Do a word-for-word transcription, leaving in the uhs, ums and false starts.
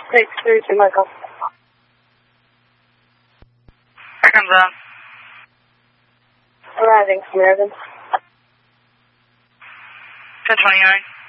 six three two, Michael. Here comes on. Arriving, American. ten twenty-nine.